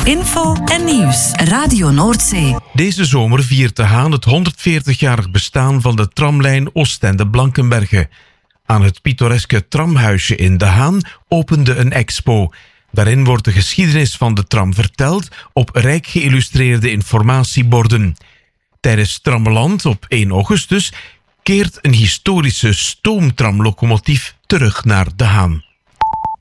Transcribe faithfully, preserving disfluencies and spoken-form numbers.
Info en nieuws. Radio Noordzee. Deze zomer viert De Haan het honderdveertigjarig bestaan van de tramlijn Oostende-Blankenberge. Aan het pittoreske tramhuisje in De Haan opende een expo. Daarin wordt de geschiedenis van de tram verteld op rijk geïllustreerde informatieborden. Tijdens Trammeland op één augustus keert een historische stoomtramlocomotief terug naar De Haan.